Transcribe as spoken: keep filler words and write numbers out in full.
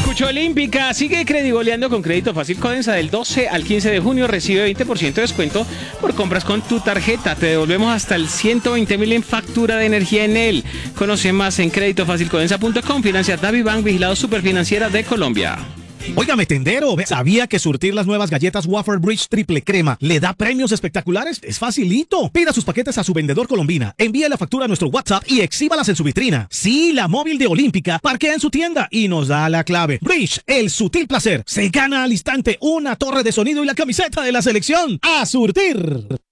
Escucho Olímpica. Sigue credigoleando con Crédito Fácil Codensa. Del doce al quince de junio recibe veinte por ciento de descuento por compras con tu tarjeta. Te devolvemos hasta el ciento veinte mil en factura de energía en él. Conoce más en crédito fácil codensa punto com. Financia DaviBank, vigilado Superfinanciera de Colombia. Óigame, tendero, ¿sabía que surtir las nuevas galletas Wafer Bridge triple crema le da premios espectaculares? Es facilito. Pida sus paquetes a su vendedor Colombina, envíe la factura a nuestro WhatsApp y exhíbalas en su vitrina. Sí, la móvil de Olímpica parquea en su tienda y nos da la clave. Bridge, el sutil placer. Se gana al instante una torre de sonido y la camiseta de la selección. ¡A surtir!